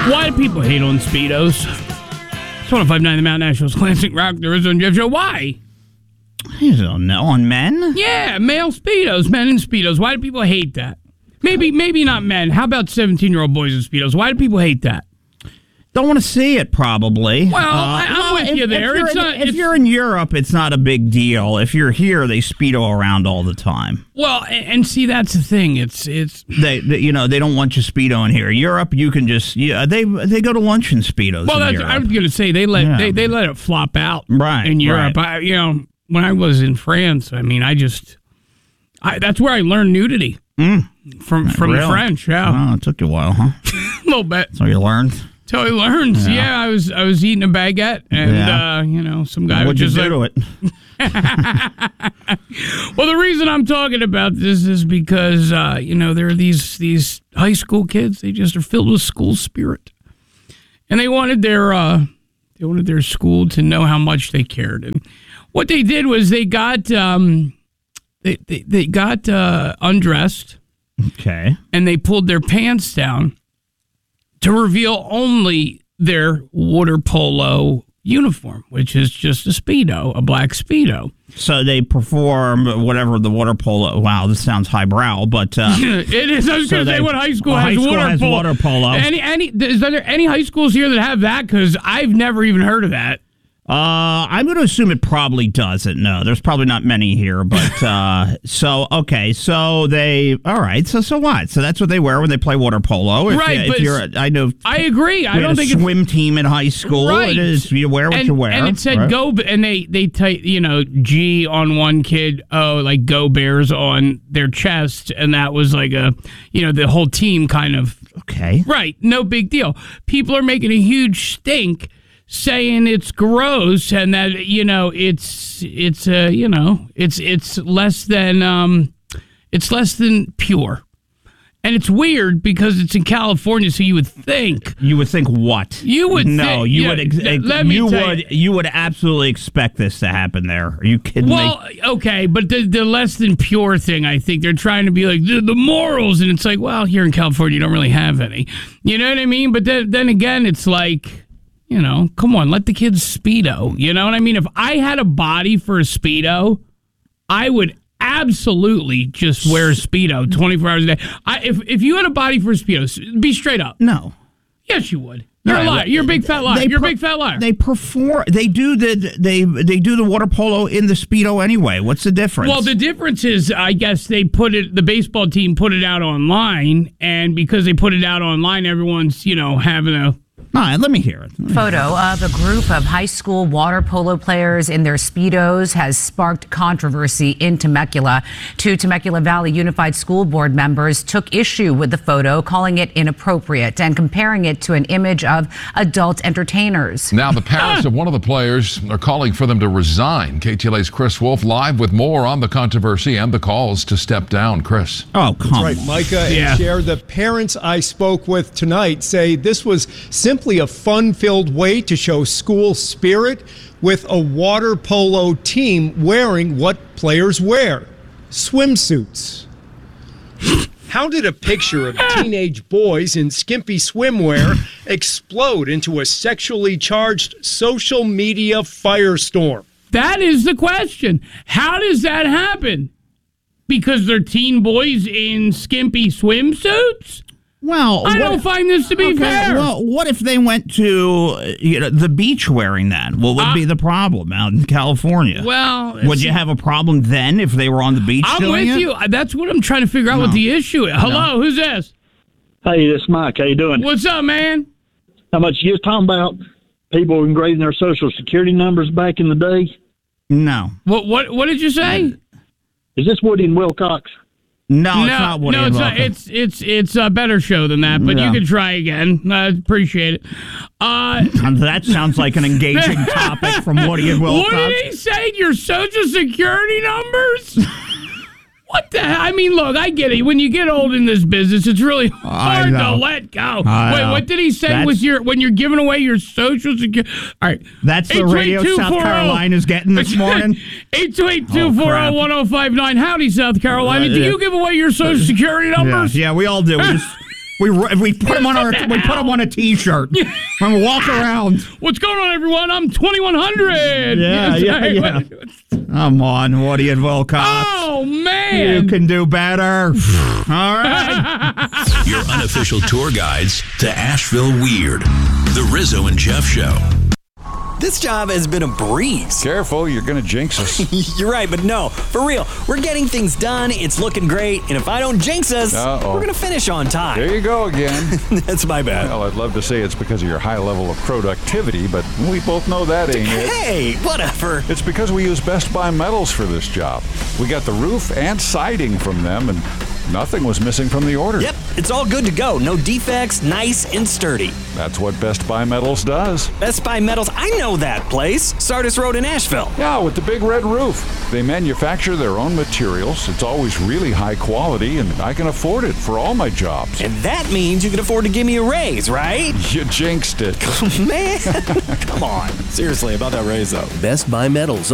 Why do people hate on Speedos? It's 105.9 The Mountain Nationals Classic Rock. There is on Jeff Show. Why? I don't know. On men? Yeah, male Speedos, men in Speedos. Why do people hate that? Maybe not men. How about 17-year-old boys in Speedos? Why do people hate that? Don't want to see it, probably. Well, I'm with you there. If you're in Europe, it's not a big deal. If you're here, they Speedo around all the time. Well, and see, that's the thing. It's they don't want you Speedo in here. Europe, you can just they go to lunch in Speedos. Well, in Europe. I was going to say they let it flop out in Europe. Right. When I was in France, I mean, that's where I learned nudity from the French. Yeah, oh, it took you a while, huh? A little bit. So you learned. So I learned. Yeah, I was eating a baguette, and some guy was just do to it? Well, the reason I'm talking about this is because there are these high school kids. They just are filled with school spirit, and they wanted their school to know how much they cared. And what they did was they got they got undressed, okay, and they pulled their pants down to reveal only their water polo uniform, which is just a Speedo, a black Speedo. So they perform whatever the water polo. Wow, this sounds highbrow, but it is. I was going to say, what high school has water polo? Is there any high schools here that have that? Because I've never even heard of that. I'm going to assume it probably doesn't. No, there's probably not many here, but so they all right. So what? So that's what they wear when they play water polo, right? I agree. I don't think swim team in high school. Right. It is. You wear what you wear, and it said right? go, and they type G on one kid, like Go Bears on their chest, and that was like the whole team kind of okay, right? No big deal. People are making a huge stink, saying it's gross and that it's less than pure, and it's weird because it's in California. So you would think what? You would you would absolutely expect this to happen there. Are you kidding me? Well, okay, but the less than pure thing, I think they're trying to be like the morals, and it's like, well, here in California you don't really have any. You know what I mean? But then again, it's like, come on, let the kids Speedo. You know what I mean? If I had a body for a Speedo, I would absolutely just wear a Speedo 24 hours a day. If you had a body for a Speedo, be straight up. No. Yes, you would. You're a liar. You're a big fat liar. You're a big fat liar. They perform. They do the water polo in the Speedo anyway. What's the difference? Well, the difference is, I guess the baseball team put it out online, and because they put it out online, everyone's having a. All right, let me hear it. Photo of a group of high school water polo players in their Speedos has sparked controversy in Temecula. Two Temecula Valley Unified School Board members took issue with the photo, calling it inappropriate and comparing it to an image of adult entertainers. Now, the parents of one of the players are calling for them to resign. KTLA's Chris Wolf live with more on the controversy and the calls to step down. Chris. Oh, come on. That's right, Micah and Cher. The parents I spoke with tonight say this was simply a fun-filled way to show school spirit with a water polo team wearing what players wear, swimsuits. How did a picture of teenage boys in skimpy swimwear explode into a sexually charged social media firestorm? That is the question. How does that happen? Because they're teen boys in skimpy swimsuits? Well, I don't find this to be fair. Well, what if they went to the beach wearing that? What would be the problem out in California? Well, would you have a problem then if they were on the beach I'm doing with it? you. That's what I'm trying to figure out what the issue is. Hello, who's this? Hey, this is Mike. How you doing? What's up, man? How much you was talking about people engraving their social security numbers back in the day? No. What did you say? Is this Woody and Wilcox? No, it's not Woody. No, it's not. It's a better show than that, but you can try again. I appreciate it. That sounds like an engaging topic from Woody and Wilcox. What did he say? Your social security numbers? What the hell? I mean, look, I get it. When you get old in this business, it's really hard to let go. Wait, what did he say when you're giving away your social security? All right. That's the radio South Carolina is getting this morning. 828-240-1059. Howdy, South Carolina. Do you give away your social security numbers? Yeah, we all do. We put them on a T-shirt when we walk around. What's going on, everyone? I'm 2100. Yeah. Come on, Woody and Wilcox. Oh, man. You can do better. All right. Your unofficial tour guides to Asheville Weird. The Rizzo and Jeff Show. This job has been a breeze. Careful, you're going to jinx us. You're right, but no, for real. We're getting things done. It's looking great. And if I don't jinx us, we're going to finish on time. There you go again. That's my bad. Well, I'd love to say it's because of your high level of productivity, but we both know that ain't it. Hey, whatever. It's because we use Best Buy Metals for this job. We got the roof and siding from them, and nothing was missing from the order. Yep, it's all good to go. No defects, nice and sturdy. That's what Best Buy Metals does. Best Buy Metals, I know that place. Sardis Road in Asheville. Yeah, with the big red roof. They manufacture their own materials. It's always really high quality, and I can afford it for all my jobs. And that means you can afford to give me a raise, right? You jinxed it. Man, come on. Seriously, about that raise, though. Best Buy Metals.